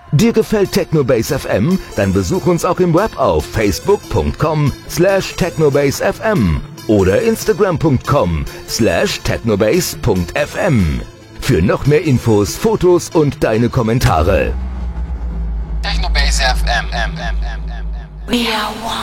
Dir gefällt Technobase FM? Dann besuch uns auch im Web auf facebook.com/technobasefm oder instagram.com/technobase.fm. Für noch mehr Infos, Fotos und deine Kommentare. Technobase FM. We are one.